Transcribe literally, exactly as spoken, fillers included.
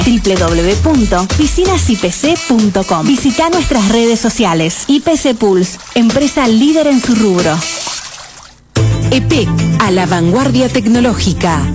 doble u doble u doble u punto piscinas i p c punto com. Visita nuestras redes sociales. I P C Pulse, empresa líder en su rubro. E P E C, a la vanguardia tecnológica.